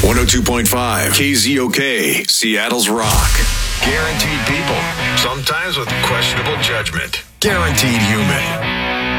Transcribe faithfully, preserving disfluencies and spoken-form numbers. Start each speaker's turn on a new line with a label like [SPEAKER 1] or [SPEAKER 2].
[SPEAKER 1] one oh two point five K Z O K, Seattle's Rock.
[SPEAKER 2] Guaranteed people, sometimes with questionable judgment. Guaranteed human.